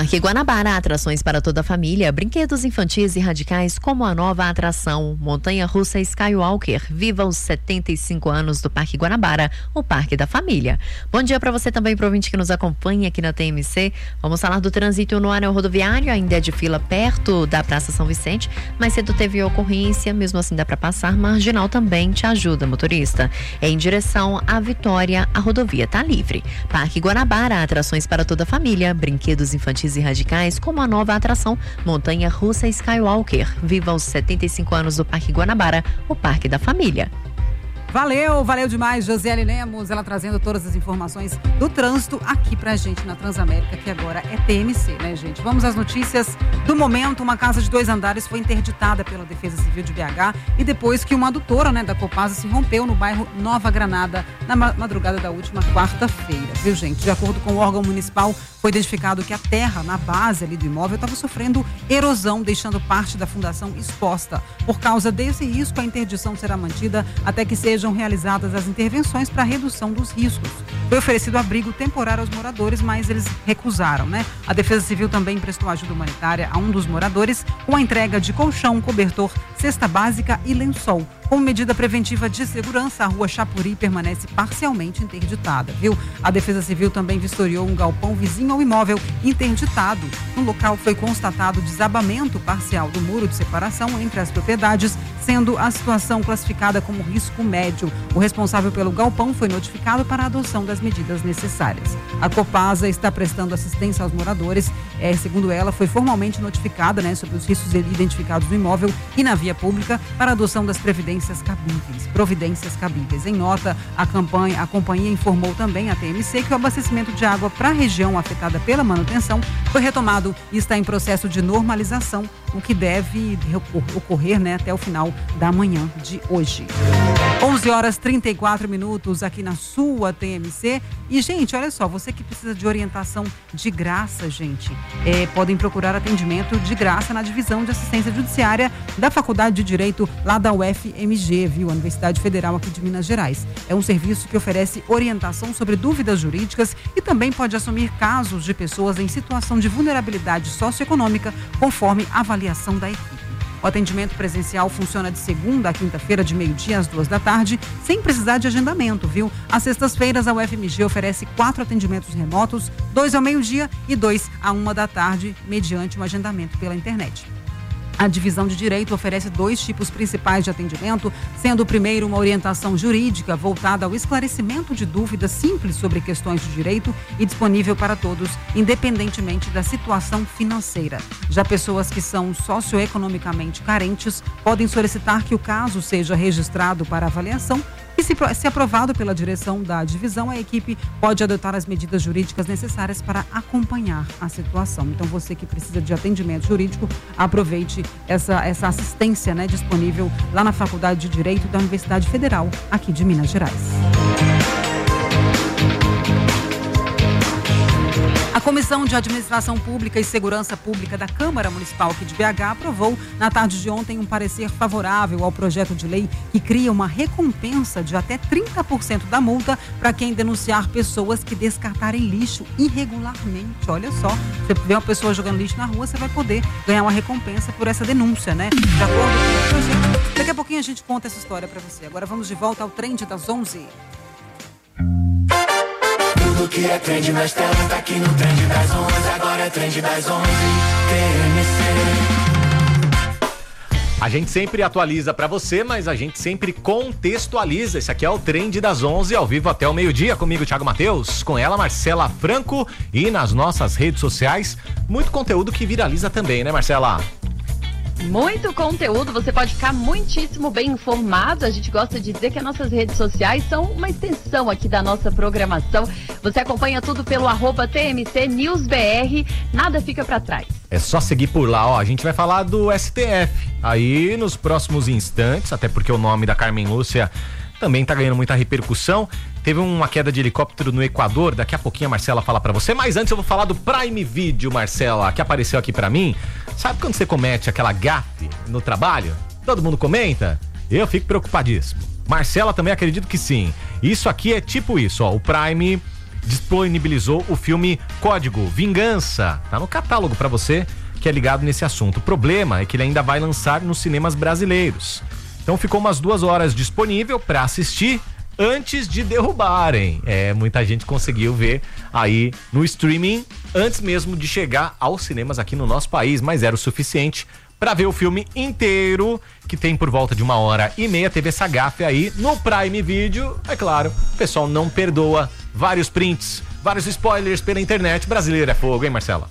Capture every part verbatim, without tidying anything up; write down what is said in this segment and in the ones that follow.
Parque Guanabara, atrações para toda a família, brinquedos infantis e radicais como a nova atração Montanha-Russa Skywalker. Viva os setenta e cinco anos do Parque Guanabara, o Parque da Família. Bom dia para você também, pro ouvinte que nos acompanha aqui na T M C. Vamos falar do trânsito no anel rodoviário, ainda é de fila perto da Praça São Vicente, mas cedo teve ocorrência, mesmo assim dá para passar. Marginal também te ajuda, motorista. É em direção à Vitória, a rodovia tá livre. Parque Guanabara, atrações para toda a família, brinquedos infantis e radicais, como a nova atração Montanha-Russa Skywalker. Viva os setenta e cinco anos do Parque Guanabara, o Parque da Família. Valeu, valeu demais, Josiele Lemos, ela trazendo todas as informações do trânsito aqui pra gente na Transamérica, que agora é T M C, né, gente? Vamos às notícias do momento. Uma casa de dois andares foi interditada pela Defesa Civil de B H e depois que uma adutora, né, da Copasa se rompeu no bairro Nova Granada na madrugada da última quarta-feira, viu, gente? De acordo com o órgão municipal, foi identificado que a terra na base ali do imóvel estava sofrendo erosão, deixando parte da fundação exposta. Por causa desse risco, a interdição será mantida até que sejam realizadas as intervenções para a redução dos riscos. Foi oferecido abrigo temporário aos moradores, mas eles recusaram, né? A Defesa Civil também prestou ajuda humanitária a um dos moradores com a entrega de colchão, cobertor, cesta básica e lençol. Como medida preventiva de segurança, a rua Chapuri permanece parcialmente interditada, viu? A Defesa Civil também vistoriou um galpão vizinho ao imóvel interditado. No local foi constatado desabamento parcial do muro de separação entre as propriedades, sendo a situação classificada como risco médio. O responsável pelo galpão foi notificado para a adoção das medidas necessárias. A Copasa está prestando assistência aos moradores. É, segundo ela, foi formalmente notificada, né, sobre os riscos identificados no imóvel e na via pública para a adoção das previdências cabíveis, providências cabíveis. Em nota, a, campanha, a companhia informou também à T M C que o abastecimento de água para a região afetada pela manutenção foi retomado e está em processo de normalização, o que deve ocorrer, né, até o final da manhã de hoje. onze horas e trinta e quatro minutos aqui na sua T M C. E, gente, olha só, você que precisa de orientação de graça, gente, é, podem procurar atendimento de graça na Divisão de Assistência Judiciária da Faculdade de Direito lá da U F M G, viu? A Universidade Federal aqui de Minas Gerais. É um serviço que oferece orientação sobre dúvidas jurídicas e também pode assumir casos de pessoas em situação de vulnerabilidade socioeconômica, conforme avaliação da equipe. O atendimento presencial funciona de segunda a quinta-feira, de meio-dia às duas da tarde, sem precisar de agendamento, viu? Às sextas-feiras, a U F M G oferece quatro atendimentos remotos, dois ao meio-dia e dois à uma da tarde, mediante um agendamento pela internet. A Divisão de Direito oferece dois tipos principais de atendimento, sendo o primeiro uma orientação jurídica voltada ao esclarecimento de dúvidas simples sobre questões de direito e disponível para todos, independentemente da situação financeira. Já pessoas que são socioeconomicamente carentes podem solicitar que o caso seja registrado para avaliação e, se, se aprovado pela direção da divisão, a equipe pode adotar as medidas jurídicas necessárias para acompanhar a situação. Então, você que precisa de atendimento jurídico, aproveite essa, essa assistência, né, disponível lá na Faculdade de Direito da Universidade Federal, aqui de Minas Gerais. A Comissão de Administração Pública e Segurança Pública da Câmara Municipal aqui de B H aprovou na tarde de ontem um parecer favorável ao projeto de lei que cria uma recompensa de até trinta por cento da multa para quem denunciar pessoas que descartarem lixo irregularmente. Olha só, você vê uma pessoa jogando lixo na rua, você vai poder ganhar uma recompensa por essa denúncia, né? De acordo com o projeto. Daqui a pouquinho a gente conta essa história para você. Agora vamos de volta ao Trend das onze. Tudo que é trend nas telas tá aqui no Trend das onze. Agora é Trend das onze, T M C. A gente sempre atualiza pra você, mas a gente sempre contextualiza. Esse aqui é o Trend das onze, ao vivo até o meio-dia, comigo, Thiago Matheus, com ela, Marcela Franco, e nas nossas redes sociais, muito conteúdo que viraliza também, né, Marcela? Muito conteúdo, você pode ficar muitíssimo bem informado. A gente gosta de dizer que as nossas redes sociais são uma extensão aqui da nossa programação. Você acompanha tudo pelo arroba T M C News B R, nada fica pra trás. É só seguir por lá, ó. A gente vai falar do S T F aí nos próximos instantes, até porque o nome da Carmen Lúcia também tá ganhando muita repercussão. Teve uma queda de helicóptero no Equador, daqui a pouquinho a Marcela fala pra você, mas antes eu vou falar do Prime Video, Marcela, que apareceu aqui pra mim. Sabe quando você comete aquela gafe no trabalho? Todo mundo comenta? Eu fico preocupadíssimo. Marcela também acredito que sim. Isso aqui é tipo isso, ó, o Prime disponibilizou o filme Código Vingança. Tá no catálogo para você que é ligado nesse assunto. O problema é que ele ainda vai lançar nos cinemas brasileiros. Então ficou umas duas horas disponível para assistir antes de derrubarem. É, muita gente conseguiu ver aí no streaming antes mesmo de chegar aos cinemas aqui no nosso país, mas era o suficiente para ver o filme inteiro, que tem por volta de uma hora e meia. Teve essa gafe aí no Prime Video. É claro, o pessoal não perdoa. Vários prints, vários spoilers pela internet. Brasileiro é fogo, hein, Marcela?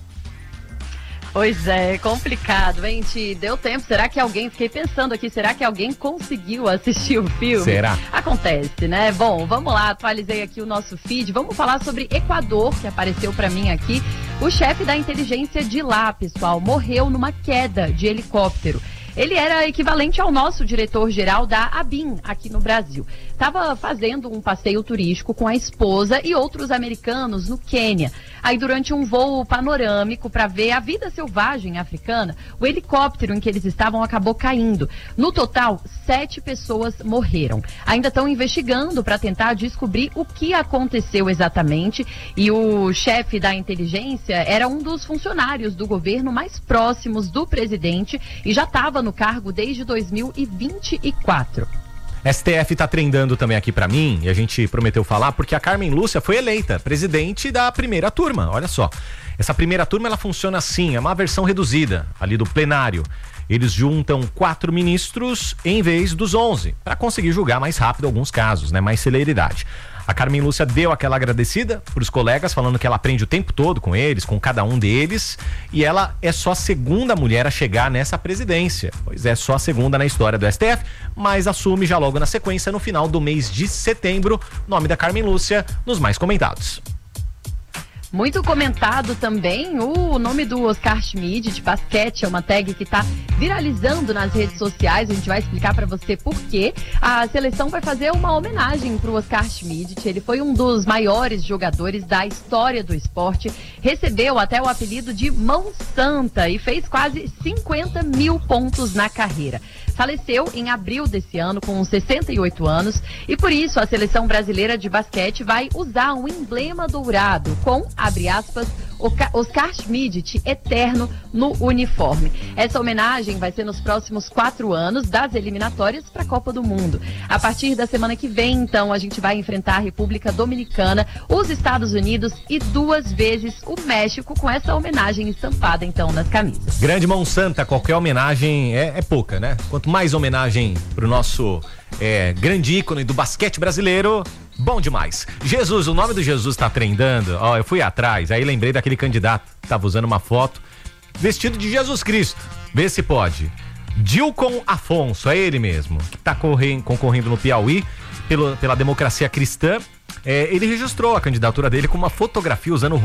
Pois é, complicado, hein? Te deu tempo? Será que alguém, fiquei pensando aqui, será que alguém conseguiu assistir o filme? Será? Acontece, né? Bom, vamos lá, atualizei aqui o nosso feed. Vamos falar sobre Equador, que apareceu pra mim aqui. O chefe da inteligência de lá, pessoal, morreu numa queda de helicóptero. Ele era equivalente ao nosso diretor-geral da ABIN aqui no Brasil. Estava fazendo um passeio turístico com a esposa e outros americanos no Quênia. Aí, durante um voo panorâmico para ver a vida selvagem africana, o helicóptero em que eles estavam acabou caindo. No total, sete pessoas morreram. Ainda estão investigando para tentar descobrir o que aconteceu exatamente. E o chefe da inteligência era um dos funcionários do governo mais próximos do presidente e já estava no cargo desde dois mil e vinte e quatro. S T F tá trendando também aqui pra mim, e a gente prometeu falar, porque a Carmen Lúcia foi eleita presidente da primeira turma. Olha só, essa primeira turma ela funciona assim, é uma versão reduzida ali do plenário. Eles juntam quatro ministros em vez dos onze, para conseguir julgar mais rápido alguns casos, né? Mais celeridade. A Carmen Lúcia deu aquela agradecida pros colegas, falando que ela aprende o tempo todo com eles, com cada um deles, e ela é só a segunda mulher a chegar nessa presidência. Pois é, só a segunda na história do S T F, mas assume já logo na sequência, no final do mês de setembro, nome da Carmen Lúcia nos mais comentados. Muito comentado também o nome do Oscar Schmid, de basquete, é uma tag que está viralizando nas redes sociais. A gente vai explicar para você por quê. A seleção vai fazer uma homenagem para o Oscar Schmid. Ele foi um dos maiores jogadores da história do esporte, recebeu até o apelido de Mão Santa e fez quase cinquenta mil pontos na carreira. Faleceu em abril desse ano com sessenta e oito anos e por isso a seleção brasileira de basquete vai usar um emblema dourado com, abre aspas, Oscar Schmid eterno no uniforme. Essa homenagem vai ser nos próximos quatro anos das eliminatórias para a Copa do Mundo. A partir da semana que vem, então, a gente vai enfrentar a República Dominicana, os Estados Unidos e duas vezes o México, com essa homenagem estampada, então, nas camisas. Grande Mão Santa, qualquer homenagem é, é pouca, né? Quanto mais homenagem pro nosso é, grande ícone do basquete brasileiro, bom demais. Jesus, o nome do Jesus tá trendando. Ó, eu fui atrás, aí lembrei daquele candidato que tava usando uma foto vestido de Jesus Cristo. Vê se pode. Dilcon Afonso, é ele mesmo, que tá correndo, concorrendo no Piauí pelo, pela democracia cristã. É, ele registrou a candidatura dele com uma fotografia usando